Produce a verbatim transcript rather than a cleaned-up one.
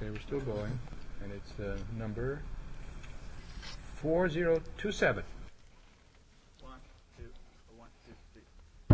Okay, we're still going, and it's uh, number four zero two seven.